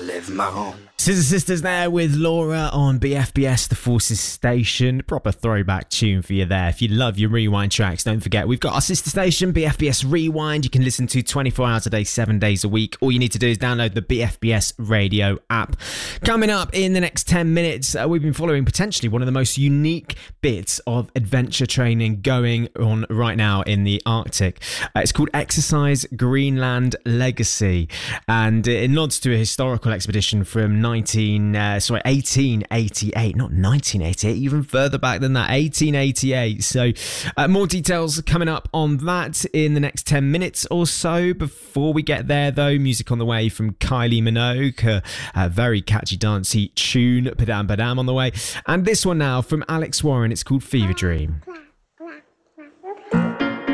live my own. Scissor Sisters there with Laura on BFBS, the Forces Station. Proper throwback tune for you there. If you love your rewind tracks, don't forget we've got our sister station, BFBS Rewind. You can listen to 24 hours a day, 7 days a week. All you need to do is download the BFBS radio app. Coming up in the next 10 minutes, we've been following potentially one of the most unique bits of adventure training going on right now in the Arctic. It's called Exercise Greenland Legacy, and it nods to a historical expedition from 1888, not 1988, even further back than that, 1888. So more details coming up on that in the next 10 minutes or so. Before we get there though, music on the way from Kylie Minogue, a very catchy dancey tune, Padam Padam on the way, and this one now from Alex Warren, it's called Fever Dream.